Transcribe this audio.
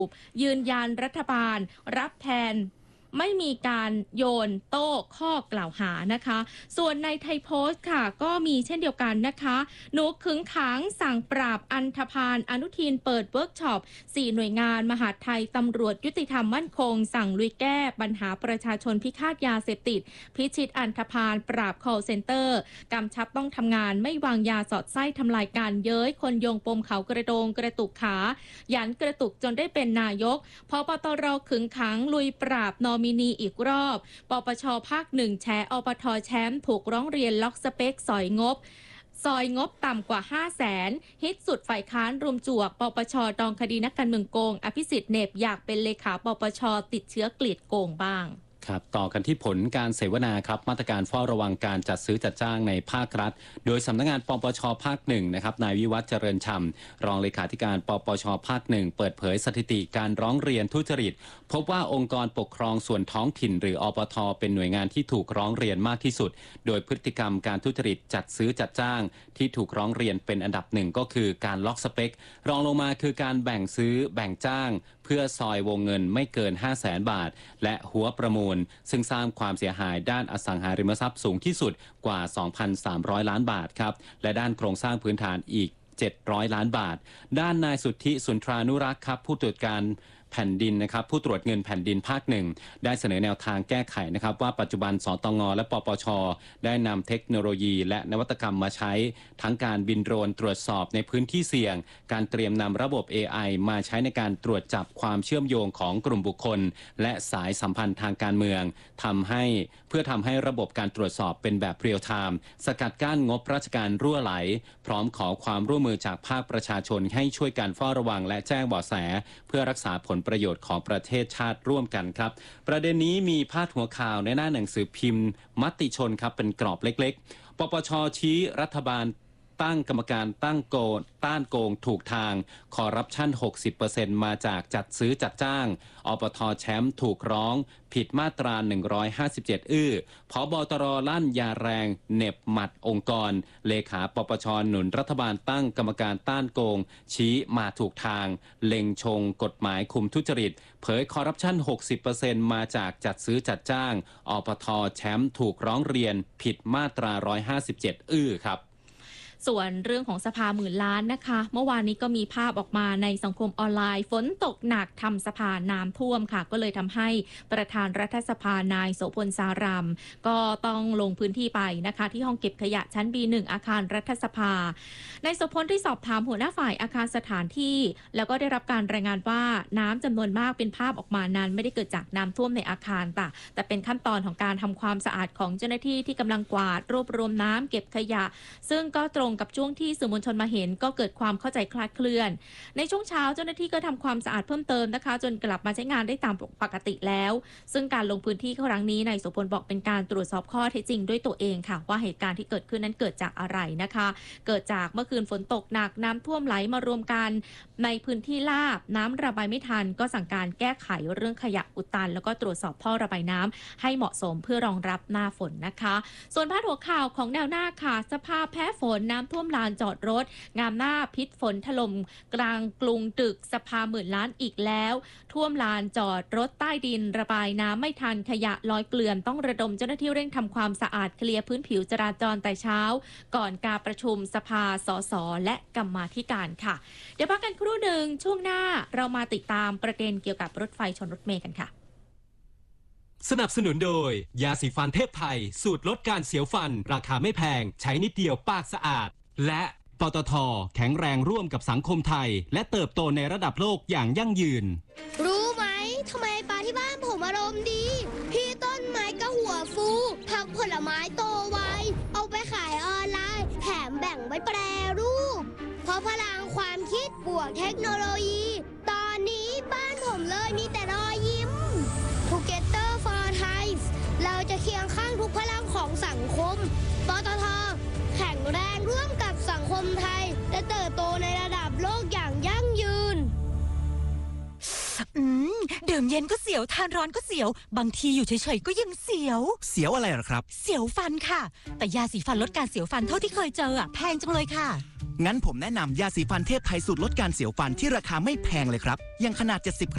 ยืนยันรัฐบาลรับแทนไม่มีการโยนโต้ข้อกล่าวหานะคะส่วนในไทยโพสต์ค่ะก็มีเช่นเดียวกันนะคะหนูขึงขังสั่งปราบอันธพาลอนุทินเปิดเวิร์กช็อป4หน่วยงานมหาดไทยตำรวจยุติธรรมมั่นคงสั่งลุยแก้ปัญหาประชาชนพิฆาตยาเสพติดพิชิตอันธพาลปราบ call center กำชับต้องทำงานไม่วางยาสอดไส้ทำลายการเย้ยคนโยงปมเขากระโดงกระตุกขายันกระตุกจนได้เป็นนายกพปตรขึงขังลุยปราบนอมินีอีกรอบปปชภาค1แฉอปทแชมป์ถูกร้องเรียนล็อกสเปคซอยงบต่ำกว่า 500,000 ฮิตสุดฝ่ายค้านรุมจวกปปชดองคดีนักการเมืองโกงอภิสิทธิ์เหน็บอยากเป็นเลขาปปชติดเชื้อกลีดโกงบ้างครับต่อกันที่ผลการเสวนาครับมาตรการเฝ้าระวังการจัดซื้อจัดจ้างในภาครัฐโดยสำนักงานปปชภาคหนึ่งนะครับนายวิวัฒน์เจริญฉ่ำรองเลขาธิการปปชภาคหนึ่งเปิดเผยสถิติการร้องเรียนทุจริตพบว่าองค์กรปกครองส่วนท้องถิ่นหรืออปทเป็นหน่วยงานที่ถูกร้องเรียนมากที่สุดโดยพฤติกรรมการทุจริตจัดซื้อจัดจ้างที่ถูกร้องเรียนเป็นอันดับหนึ่งก็คือการล็อกสเปครองลงมาคือการแบ่งซื้อแบ่งจ้างเพื่อซอยวงเงินไม่เกิน 500,000 บาทและหัวประมูลซึ่งสร้างความเสียหายด้านอสังหาริมทรัพย์สูงที่สุดกว่า 2,300 ล้านบาทครับและด้านโครงสร้างพื้นฐานอีก700 ล้านบาทด้านนายสุทธิสุนทรานุรักษ์ครับผู้ตรวจการแผ่นดินนะครับผู้ตรวจเงินแผ่นดินภาคหนึ่งได้เสนอแนวทางแก้ไขนะครับว่าปัจจุบันสตงและปปชได้นำเทคโนโลยีและนวัตกรรมมาใช้ทั้งการบินโดรนตรวจสอบในพื้นที่เสี่ยงการเตรียมนำระบบ AI มาใช้ในการตรวจจับความเชื่อมโยงของกลุ่มบุคคลและสายสัมพันธ์ทางการเมืองเพื่อทำให้ระบบการตรวจสอบเป็นแบบเรียลไทม์สกัดกั้นงบราชการรั่วไหลพร้อมขอความร่วมมือจากภาคประชาชนให้ช่วยกันเฝ้าระวังและแจ้งเบาะแสเพื่อรักษาผลประโยชน์ของประเทศชาติร่วมกันครับประเด็นนี้มีพาดหัวข่าวในหน้าหนังสือพิมพ์มติชนครับเป็นกรอบเล็กๆปปชชี้รัฐบาลตั้งกรรมการต้านโกงถูกทางคอร์รัปชัน 60% มาจากจัดซื้อจัดจ้างอปทแชมป์ถูกร้องผิดมาตรา157ผบตรลั่นยาแรงเหน็บหมัดองค์กรเลขาปปชหนุนรัฐบาลตั้งกรรมการต้านโกงชี้มาถูกทางเล็งชงกฎหมายคุมทุจริตเผยคอร์รัปชัน 60% มาจากจัดซื้อจัดจ้างอปทแชมป์ถูกร้องเรียนผิดมาตรา157ครับส่วนเรื่องของสภาหมื่นล้านนะคะเมื่อวานนี้ก็มีภาพออกมาในสังคมออนไลน์ฝนตกหนักทำสภาน้ำท่วมค่ะก็เลยทำให้ประธานรัฐสภานายโสพลสารามก็ต้องลงพื้นที่ไปนะคะที่ห้องเก็บขยะชั้น B1 อาคารรัฐสภานายโสพลที่สอบถามหัวหน้าฝ่ายอาคารสถานที่แล้วก็ได้รับการรายงานว่าน้ำจำนวนมากเป็นภาพออกมานั้นไม่ได้เกิดจากน้ำท่วมในอาคารแต่เป็นขั้นตอนของการทำความสะอาดของเจ้าหน้าที่ที่กำลังกวาดรวบรวมน้ำเก็บขยะซึ่งก็ตรงกับช่วงที่สื่อมวลชนมาเห็นก็เกิดความเข้าใจคลาดเคลื่อนในช่วงเช้าเจ้าหน้าที่ก็ทำความสะอาดเพิ่มเติมนะคะจนกลับมาใช้งานได้ตามปกติแล้วซึ่งการลงพื้นที่ครั้งนี้นายโสพลบอกเป็นการตรวจสอบข้อเท็จจริงด้วยตัวเองค่ะว่าเหตุการณ์ที่เกิดขึ้นนั้นเกิดจากอะไรนะคะเกิดจากเมื่อคืนฝนตกหนักน้ำท่วมไหลมารวมกันในพื้นที่ลาบน้ำระบายไม่ทันก็สั่งการแก้ไขเรื่องขยะอุดตันแล้วก็ตรวจสอบท่อระบายน้ำให้เหมาะสมเพื่อรองรับหน้าฝนนะคะส่วนพาดหัวข่าวของแนวหน้าค่ะสภาพแพ้ฝนน้ำท่วมลานจอดรถงามหน้าพิษฝนถล่มกลางกรุงตึกสภาหมื่นล้านอีกแล้วท่วมลานจอดรถใต้ดินระบายน้ำไม่ทันขยะลอยเกลื่อนต้องระดมเจ้าหน้าที่เร่งทำความสะอาดเคลียร์พื้นผิวจราจรแต่เช้าก่อนการประชุมสภาสสและกรรมาธิการค่ะเดี๋ยวพักกันครู่หนึ่งช่วงหน้าเรามาติดตามประเด็นเกี่ยวกับรถไฟชนรถเมล์กันค่ะสนับสนุนโดยยาสีฟันเทพไทยสูตรลดการเสียวฟันราคาไม่แพงใช้นิดเดียวปากสะอาดและปตท.แข็งแรงร่วมกับสังคมไทยและเติบโตในระดับโลกอย่างยั่งยืนรู้ไหมทำไมปลาที่บ้านผมอารมณ์ดีพี่ต้นไม้ก็หัวฟูผักผลไม้โตไวเอาไปขายออนไลน์แถมแบ่งไว้แปรรูปเพราะพลังความคิดบวกเทคโนโลยีตอนนี้บ้านผมเลยมีแต่รอยยิ้ม Together for Thai เราจะเคียงข้างทุกพลังของสังคมปตท.แข็งแรงร่วมกับสังคมไทยและเติบโตในระดับโลกอย่างยั่งยืนดื่มเย็นก็เสียวทานร้อนก็เสียวบางทีอยู่เฉยๆก็ยังเสียวอะไรหรอครับเสียวฟันค่ะแต่ยาสีฟันลดการเสียวฟันเท่าที่เคยเจอแพงจังเลยค่ะงั้นผมแนะนำยาสีฟันเทพไทยสูตรลดการเสียวฟันที่ราคาไม่แพงเลยครับยังขนาด70